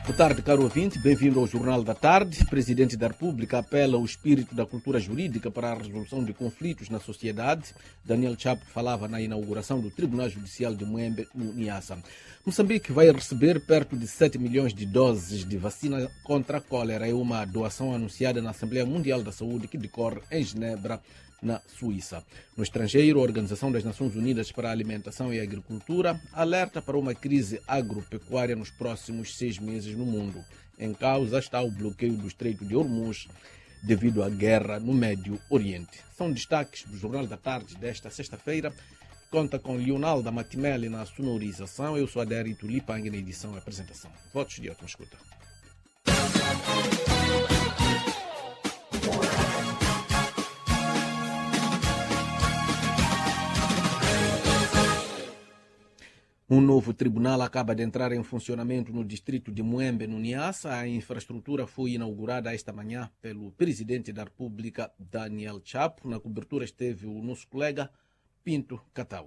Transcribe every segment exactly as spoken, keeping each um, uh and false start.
Boa tarde, caro ouvinte. Bem-vindo ao Jornal da Tarde. O Presidente da República apela ao espírito da cultura jurídica para a resolução de conflitos na sociedade. Daniel Chapo falava na inauguração do Tribunal Judicial de Muembe, no Niassa. Moçambique vai receber perto de sete milhões de doses de vacina contra a cólera. É uma doação anunciada na Assembleia Mundial da Saúde que decorre em Genebra, na Suíça. No estrangeiro, a Organização das Nações Unidas para a Alimentação e Agricultura alerta para uma crise agropecuária nos próximos seis meses no mundo. Em causa está o bloqueio do Estreito de Hormuz devido à guerra no Médio Oriente. São destaques do Jornal da Tarde desta sexta-feira. Conta com Leonaldo Matimelli na sonorização. Eu sou Adérito Lipang na edição e apresentação. Votos de ótima escuta. Um novo tribunal acaba de entrar em funcionamento no distrito de Muembe, no Niassa. A infraestrutura foi inaugurada esta manhã pelo Presidente da República, Daniel Chapo. Na cobertura esteve o nosso colega Pinto Katawa.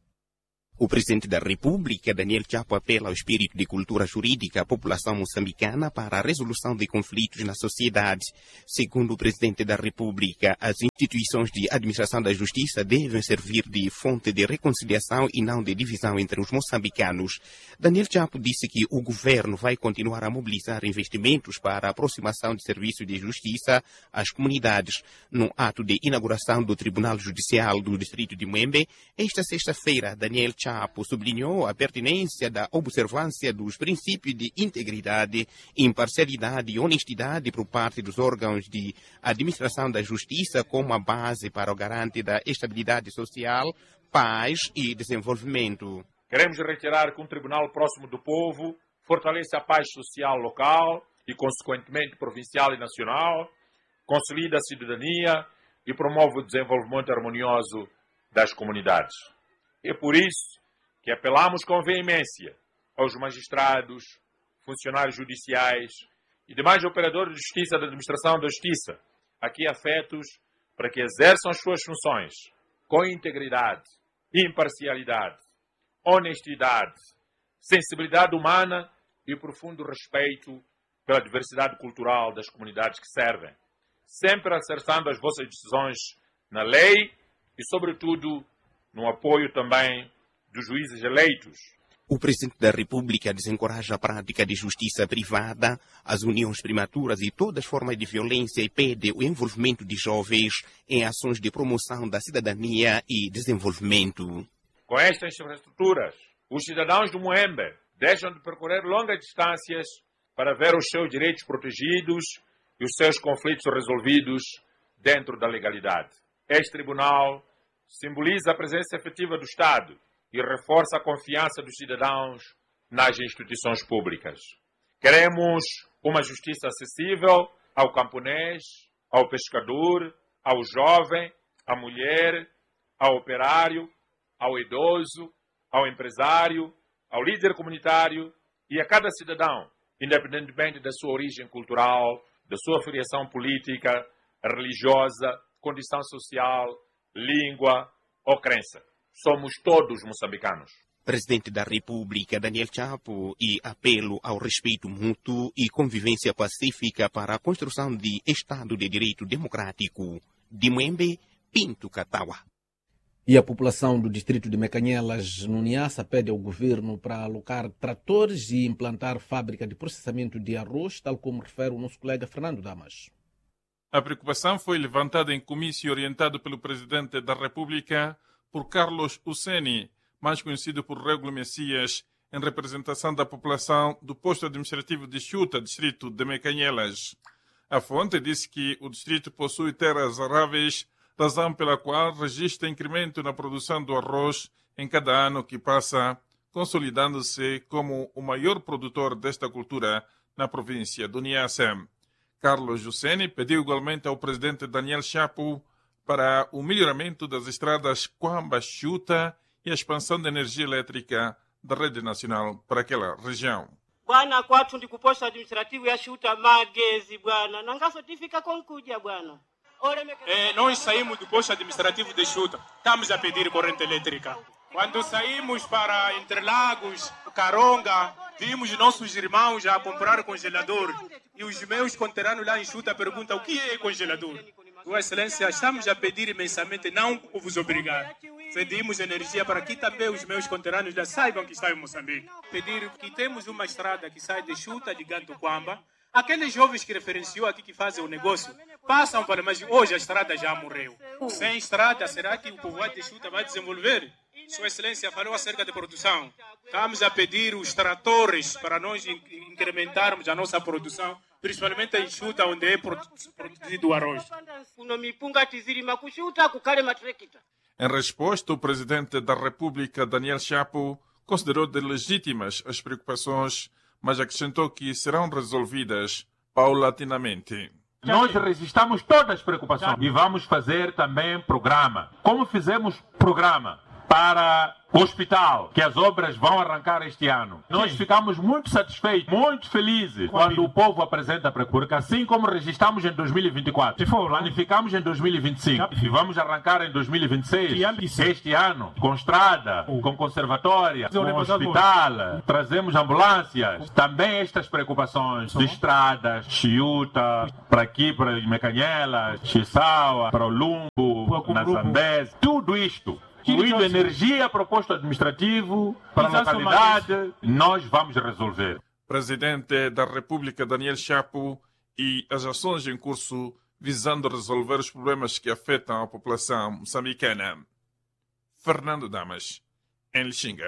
O Presidente da República, Daniel Chapo, apela ao espírito de cultura jurídica à população moçambicana para a resolução de conflitos na sociedade. Segundo o Presidente da República, as instituições de administração da justiça devem servir de fonte de reconciliação e não de divisão entre os moçambicanos. Daniel Chapo disse que o governo vai continuar a mobilizar investimentos para a aproximação de serviços de justiça às comunidades. No ato de inauguração do Tribunal Judicial do Distrito de Muembe, esta sexta-feira, Daniel Chapo sublinhou a pertinência da observância dos princípios de integridade, imparcialidade e honestidade por parte dos órgãos de administração da justiça como a base para o garante da estabilidade social, paz e desenvolvimento. Queremos reiterar que um tribunal próximo do povo fortalece a paz social local e, consequentemente, provincial e nacional, consolida a cidadania e promove o desenvolvimento harmonioso das comunidades. É por isso que apelamos com veemência aos magistrados, funcionários judiciais e demais operadores de justiça da administração da justiça, aqui afetos, para que exerçam as suas funções com integridade, imparcialidade, honestidade, sensibilidade humana e profundo respeito pela diversidade cultural das comunidades que servem, sempre acertando as vossas decisões na lei e, sobretudo, no apoio também dos juízes eleitos. O Presidente da República desencoraja a prática de justiça privada, as uniões primaturas e todas as formas de violência e pede o envolvimento de jovens em ações de promoção da cidadania e desenvolvimento. Com estas infraestruturas, os cidadãos do Muembe deixam de percorrer longas distâncias para ver os seus direitos protegidos e os seus conflitos resolvidos dentro da legalidade. Este tribunal simboliza a presença efetiva do Estado e reforça a confiança dos cidadãos nas instituições públicas. Queremos uma justiça acessível ao camponês, ao pescador, ao jovem, à mulher, ao operário, ao idoso, ao empresário, ao líder comunitário e a cada cidadão, independentemente da sua origem cultural, da sua filiação política, religiosa, condição social, língua ou crença. Somos todos moçambicanos. Presidente da República, Daniel Chapo, e apelo ao respeito mútuo e convivência pacífica para a construção de Estado de Direito Democrático. De Muembe, Pinto Katawa. E a população do distrito de Mecanhelas, no Niassa, pede ao governo para alocar tratores e implantar fábrica de processamento de arroz, tal como refere o nosso colega Fernando Damas. A preocupação foi levantada em comício orientado pelo Presidente da República por Carlos Uceni, mais conhecido por Regulo Messias, em representação da população do posto administrativo de Xuta, distrito de Mecanhelas. A fonte disse que o distrito possui terras aráveis, razão pela qual registra incremento na produção do arroz em cada ano que passa, consolidando-se como o maior produtor desta cultura na província do Niassa. Carlos Jusseni pediu igualmente ao presidente Daniel Chapo para o melhoramento das estradas Coamba-Xuta e a expansão da energia elétrica da rede nacional para aquela região. Bwana kwathu ndi kuposta administrativo ya Xuta magezi bwana nangaso tifika konkuja bwana. É, nós saímos do posto administrativo de Xuta, estamos a pedir corrente elétrica. Quando saímos para Interlagos, Caronga, Vimos nossos irmãos a comprar congelador e os meus conterrâneos lá em Chuta perguntam o que é congelador. Sua Excelência, estamos a pedir imensamente, não vos obrigar. Pedimos energia para que também os meus conterrâneos já saibam que está em Moçambique. Pedir que temos uma estrada que sai de Chuta de Gantuquamba. Aqueles jovens que referenciou aqui que fazem o negócio passam para, mas hoje a estrada já morreu. Sem estrada, será que o povoado de Chuta vai desenvolver? Sua Excelência falou acerca de produção. Estamos a pedir os tratores para nós incrementarmos a nossa produção, principalmente em Chuta, onde é produzido o arroz. Em resposta, o presidente da República, Daniel Chapo, considerou de legítimas as preocupações, mas acrescentou que serão resolvidas paulatinamente. Nós registramos todas as preocupações e vamos fazer também programa. Como fizemos programa para o hospital, que as obras vão arrancar este ano. Nós Sim. ficamos muito satisfeitos, muito felizes quando o povo apresenta a procura, assim como registramos em dois mil e vinte e quatro. Planificamos em dois mil e vinte e cinco e vamos arrancar em dois mil e vinte e seis. Este ano, com estrada, com conservatória, com hospital, trazemos ambulâncias. Também estas preocupações de estradas, Chiuta, para aqui, para Mecanhela, Chisaua, para o Lumbo, na Zambésia, tudo isto. Incluindo energia, proposto administrativo para a localidade, nós vamos resolver. Presidente da República, Daniel Chapo, e as ações em curso visando resolver os problemas que afetam a população moçambicana. Fernando Damas, em Lixinga.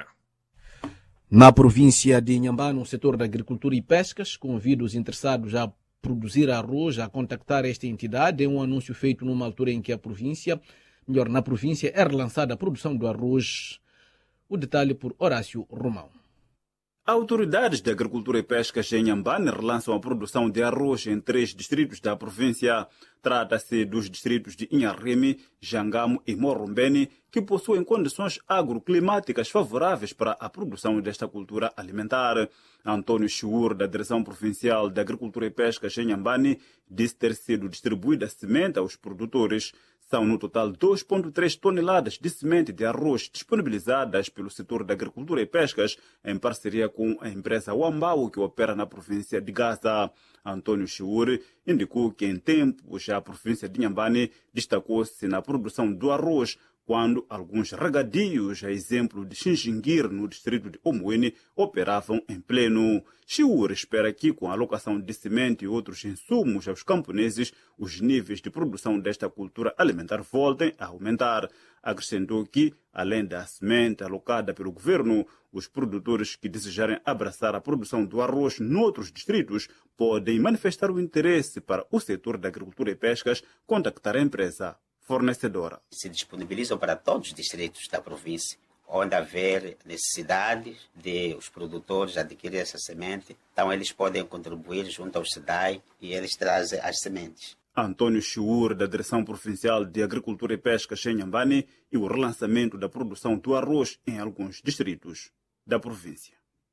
Na província de Inhambane, no setor da agricultura e pescas, convido os interessados a produzir arroz a contactar esta entidade. É um anúncio feito numa altura em que a província... Melhor, na província é relançada a produção do arroz. O detalhe por Horácio Romão. Autoridades de Agricultura e Pescas em Inhambane relançam a produção de arroz em três distritos da província. Trata-se dos distritos de Inharreme, Jangamo e Morrombeni, que possuem condições agroclimáticas favoráveis para a produção desta cultura alimentar. Antônio Chiur, da Direção Provincial de Agricultura e Pescas em Inhambane, disse ter sido distribuída semente aos produtores. São, no total, dois vírgula três toneladas de semente de arroz disponibilizadas pelo setor da agricultura e pescas em parceria com a empresa Wambao, que opera na província de Gaza. Antônio Chiuri indicou que, em tempos, a província de Inhambane destacou-se na produção do arroz, quando alguns regadios, a exemplo de Xinxinguir, no distrito de Omoene, operavam em pleno. Chiur espera que, com a alocação de semente e outros insumos aos camponeses, os níveis de produção desta cultura alimentar voltem a aumentar. Acrescentou que, além da semente alocada pelo governo, os produtores que desejarem abraçar a produção do arroz noutros distritos podem manifestar o interesse para o setor da agricultura e pescas contactar a empresa fornecedora. Se disponibilizam para todos os distritos da província, onde haver necessidade de os produtores adquirir essa semente, então eles podem contribuir junto ao SEDAI e eles trazem as sementes. Antônio Chiur, da Direção Provincial de Agricultura e Pesca em Inhambane, e o relançamento da produção do arroz em alguns distritos da província.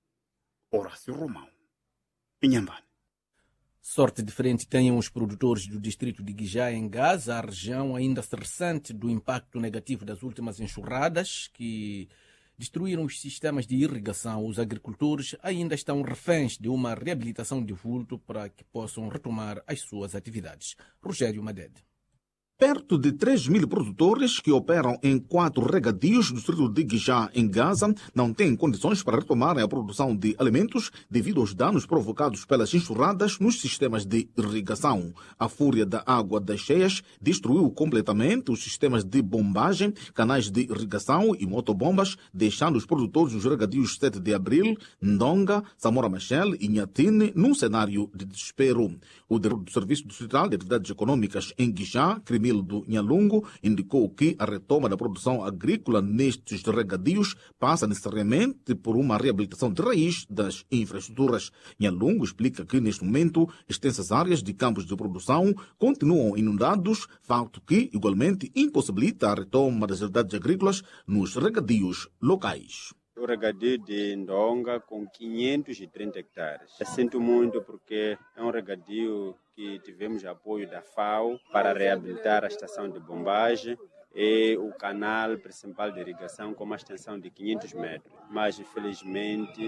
Horácio Romão, Inhambane. Sorte diferente tenham os produtores do distrito de Guijá, em Gaza. A região ainda se ressente do impacto negativo das últimas enxurradas que destruíram os sistemas de irrigação. Os agricultores ainda estão reféns de uma reabilitação de vulto para que possam retomar as suas atividades. Rogério Madede. Perto de três mil produtores que operam em quatro regadios do distrito de Guijá, em Gaza, não têm condições para retomarem a produção de alimentos devido aos danos provocados pelas enxurradas nos sistemas de irrigação. A fúria da água das cheias destruiu completamente os sistemas de bombagem, canais de irrigação e motobombas, deixando os produtores nos regadios sete de abril, Ndonga, Samora Machel e Nhatine num cenário de desespero. O diretor do Serviço Distrital de Atividades Econômicas em Guijá, do Nhalungo, indicou que a retoma da produção agrícola nestes regadios passa necessariamente por uma reabilitação de raiz das infraestruturas. Nhalungo explica que, neste momento, extensas áreas de campos de produção continuam inundados, facto que, igualmente, impossibilita a retoma das atividades agrícolas nos regadios locais. O regadio de Ndonga com quinhentos e trinta hectares. Eu sinto muito porque é um regadio que tivemos apoio da FAO para reabilitar a estação de bombagem e o canal principal de irrigação com uma extensão de quinhentos metros. Mas, infelizmente,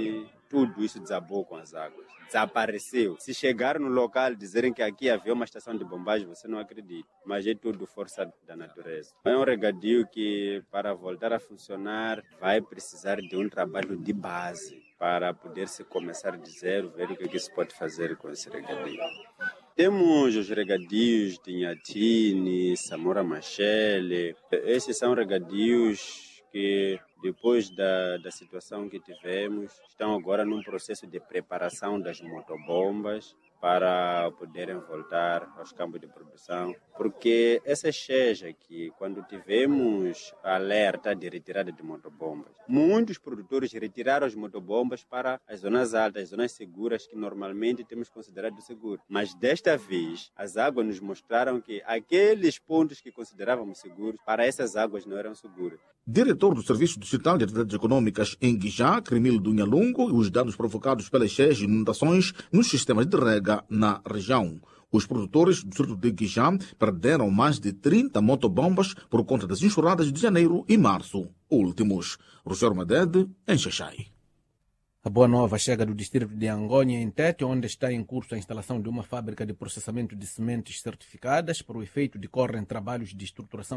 tudo isso desabou com as águas. Desapareceu. Se chegar no local e dizerem que aqui havia uma estação de bombagem, você não acredita. Mas é tudo força da natureza. É um regadio que, para voltar a funcionar, vai precisar de um trabalho de base para poder se começar de zero, ver o que, que se pode fazer com esse regadio. Temos os regadios de Inhatini, Samora Machel. Esses são regadios que, depois da, da situação que tivemos, estão agora num processo de preparação das motobombas para poderem voltar aos campos de produção. Porque essa cheja aqui, quando tivemos alerta de retirada de motobombas, muitos produtores retiraram as motobombas para as zonas altas, as zonas seguras que normalmente temos considerado seguras. Mas desta vez, as águas nos mostraram que aqueles pontos que considerávamos seguros, para essas águas não eram seguros. Diretor do Serviço Distrital de Atividades Econômicas em Guijá, Cremilo do Nhalungo, e os danos provocados pelas cheias e inundações nos sistemas de rega na região. Os produtores do distrito de Guijá perderam mais de trinta motobombas por conta das enxurradas de janeiro e março últimos. Rogério Madede, em Xaxai. A boa nova chega do distrito de Angonha, em Tete, onde está em curso a instalação de uma fábrica de processamento de sementes certificadas. Para o efeito, decorrem trabalhos de estruturação